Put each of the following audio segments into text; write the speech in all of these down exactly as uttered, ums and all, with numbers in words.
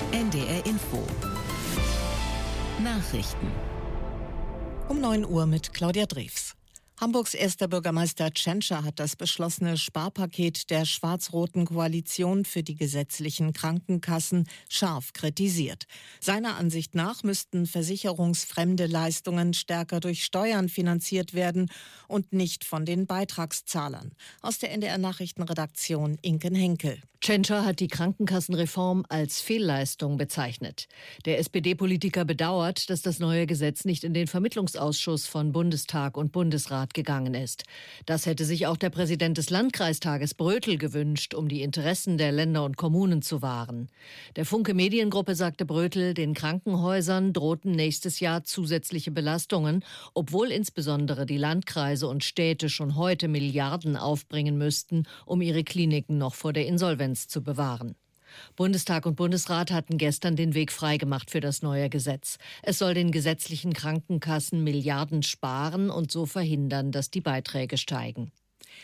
N D R Info. Nachrichten. Um neun Uhr mit Claudia Drews. Hamburgs erster Bürgermeister Tschentscher hat das beschlossene Sparpaket der schwarz-roten Koalition für die gesetzlichen Krankenkassen scharf kritisiert. Seiner Ansicht nach müssten versicherungsfremde Leistungen stärker durch Steuern finanziert werden und nicht von den Beitragszahlern. Aus der N D R-Nachrichtenredaktion Inken Henkel. Tschentscher hat die Krankenkassenreform als Fehlleistung bezeichnet. Der S P D-Politiker bedauert, dass das neue Gesetz nicht in den Vermittlungsausschuss von Bundestag und Bundesrat gegangen ist. Das hätte sich auch der Präsident des Landkreistages Brötel gewünscht, um die Interessen der Länder und Kommunen zu wahren. Der Funke Mediengruppe sagte Brötel, den Krankenhäusern drohten nächstes Jahr zusätzliche Belastungen, obwohl insbesondere die Landkreise und Städte schon heute Milliarden aufbringen müssten, um ihre Kliniken noch vor der Insolvenz zu bewahren. Bundestag und Bundesrat hatten gestern den Weg freigemacht für das neue Gesetz. Es soll den gesetzlichen Krankenkassen Milliarden sparen und so verhindern, dass die Beiträge steigen.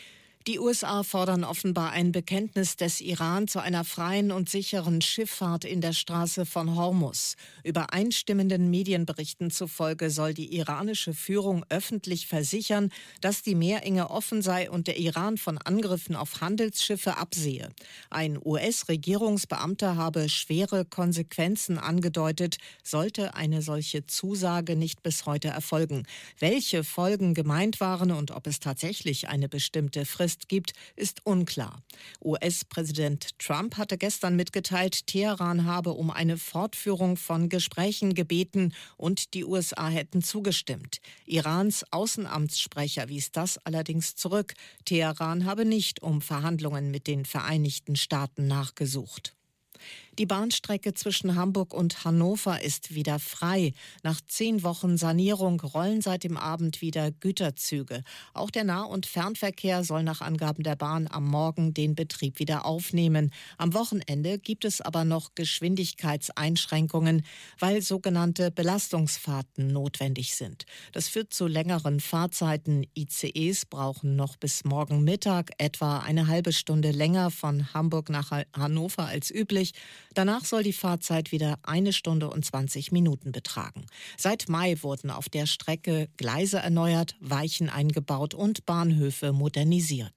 Die U S A fordern offenbar ein Bekenntnis des Iran zu einer freien und sicheren Schifffahrt in der Straße von Hormuz. Übereinstimmenden Medienberichten zufolge soll die iranische Führung öffentlich versichern, dass die Meerenge offen sei und der Iran von Angriffen auf Handelsschiffe absehe. Ein U S-Regierungsbeamter habe schwere Konsequenzen angedeutet, sollte eine solche Zusage nicht bis heute erfolgen. Welche Folgen gemeint waren und ob es tatsächlich eine bestimmte Frist gibt, ist unklar. U S-Präsident Trump hatte gestern mitgeteilt, Teheran habe um eine Fortführung von Gesprächen gebeten und die U S A hätten zugestimmt. Irans Außenamtssprecher wies das allerdings zurück. Teheran habe nicht um Verhandlungen mit den Vereinigten Staaten nachgesucht. Die Bahnstrecke zwischen Hamburg und Hannover ist wieder frei. Nach zehn Wochen Sanierung rollen seit dem Abend wieder Güterzüge. Auch der Nah- und Fernverkehr soll nach Angaben der Bahn am Morgen den Betrieb wieder aufnehmen. Am Wochenende gibt es aber noch Geschwindigkeitseinschränkungen, weil sogenannte Belastungsfahrten notwendig sind. Das führt zu längeren Fahrzeiten. I C Es brauchen noch bis morgen Mittag etwa eine halbe Stunde länger von Hamburg nach Hannover als üblich. Danach soll die Fahrzeit wieder eine Stunde und zwanzig Minuten betragen. Seit Mai wurden auf der Strecke Gleise erneuert, Weichen eingebaut und Bahnhöfe modernisiert.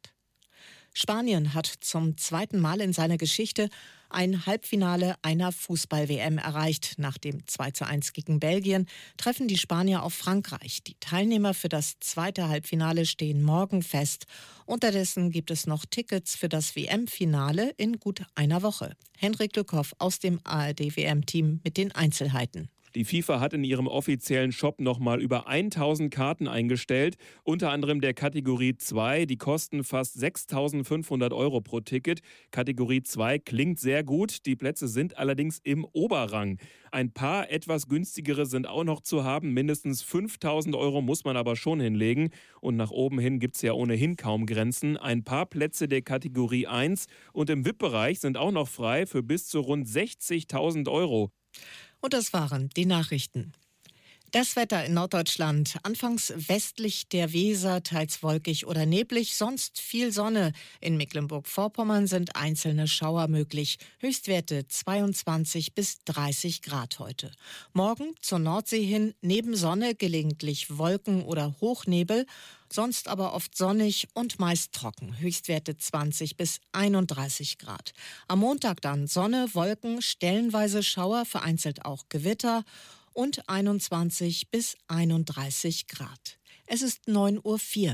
Spanien hat zum zweiten Mal in seiner Geschichte ein Halbfinale einer Fußball-W M erreicht. Nach dem zwei zu eins gegen Belgien treffen die Spanier auf Frankreich. Die Teilnehmer für das zweite Halbfinale stehen morgen fest. Unterdessen gibt es noch Tickets für das W M-Finale in gut einer Woche. Henrik Lückhoff aus dem A R D-W M-Team mit den Einzelheiten. Die FIFA hat in ihrem offiziellen Shop nochmal über tausend Karten eingestellt, unter anderem der Kategorie zwei. Die kosten fast sechstausendfünfhundert Euro pro Ticket. Kategorie zwei klingt sehr gut, die Plätze sind allerdings im Oberrang. Ein paar etwas günstigere sind auch noch zu haben, mindestens fünftausend Euro muss man aber schon hinlegen. Und nach oben hin gibt es ja ohnehin kaum Grenzen. Ein paar Plätze der Kategorie eins und im V I P-Bereich sind auch noch frei für bis zu rund sechzigtausend Euro. Und das waren die Nachrichten. Das Wetter in Norddeutschland. Anfangs westlich der Weser, teils wolkig oder neblig, sonst viel Sonne. In Mecklenburg-Vorpommern sind einzelne Schauer möglich. Höchstwerte zweiundzwanzig bis dreißig Grad heute. Morgen zur Nordsee hin neben Sonne gelegentlich Wolken oder Hochnebel. Sonst aber oft sonnig und meist trocken. Höchstwerte zwanzig bis einunddreißig Grad. Am Montag dann Sonne, Wolken, stellenweise Schauer, vereinzelt auch Gewitter und einundzwanzig bis einunddreißig Grad. Es ist neun Uhr vier.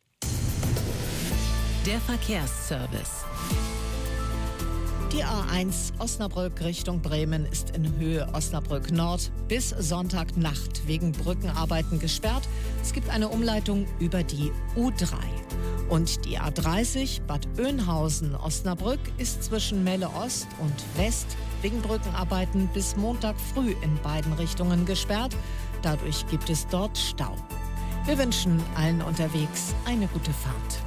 Der Verkehrsservice. Die A eins Osnabrück Richtung Bremen ist in Höhe Osnabrück Nord bis Sonntagnacht wegen Brückenarbeiten gesperrt. Es gibt eine Umleitung über die U drei. Und die A dreißig Bad Oeynhausen Osnabrück ist zwischen Melle Ost und West wegen Brückenarbeiten bis Montag früh in beiden Richtungen gesperrt. Dadurch gibt es dort Stau. Wir wünschen allen unterwegs eine gute Fahrt.